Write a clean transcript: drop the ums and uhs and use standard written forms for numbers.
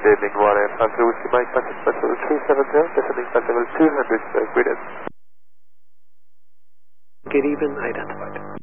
Good evening, Warren. After we see my contact level 370, descending flight level 200 square credits. Get even identified.